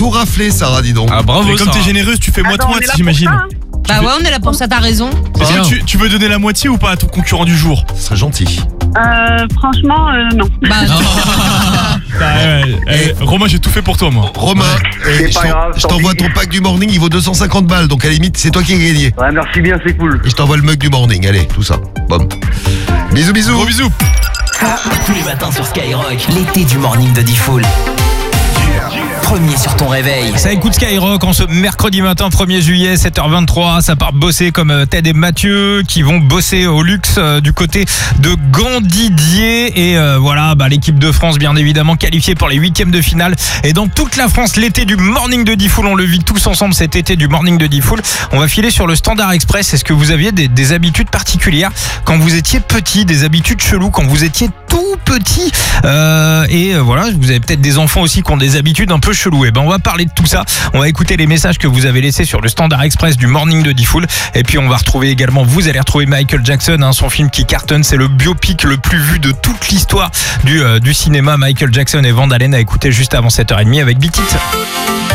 tout raflé, Sarah, dis donc. Ah bravo. Mais comme Sarah. t'es généreuse, tu fais Attends, on est moite-moite, là pour j'imagine. ça, hein. Bah ouais, on est là pour ça, t'as raison. Est-ce Bien. que tu veux donner la moitié ou pas à ton concurrent du jour? Ce serait gentil. Franchement, non. Bah, Romain, j'ai tout fait pour toi, moi. Romain, C'est pas grave, je tant t'envoie pis. ton pack du morning, il vaut 250 balles. Donc à la limite, c'est toi qui as gagné. Ouais, merci bien, c'est cool. Et je t'envoie le mug du morning. Allez, tout ça. Bom. Bisous, bisous. Gros bisous. Tous les matins sur Skyrock, l'été du morning de Diffoul. Premier sur ton réveil. Ça écoute Skyrock en ce mercredi matin 1er juillet 7h23. Ça part bosser comme Ted et Mathieu qui vont bosser au luxe du côté de Gandidier. Et voilà, l'équipe de France bien évidemment qualifiée pour les 8e de finale. Et dans toute la France, l'été du morning de Diffoul, on le vit tous ensemble cet été du morning de Diffoul. On va filer sur le Standard Express. Est-ce que vous aviez des habitudes particulières quand vous étiez petit, des habitudes cheloues quand vous étiez tout petit voilà, vous avez peut-être des enfants aussi qui ont des habitudes un peu cheloues. Et on va parler de tout ça. On va écouter les messages que vous avez laissés sur le Standard Express du morning de Diffoul. Et puis on va retrouver également, vous allez retrouver Michael Jackson, son film qui cartonne. C'est le biopic le plus vu de toute l'histoire du cinéma. Michael Jackson et Van Halen à écouter juste avant 7h30 avec Beat It.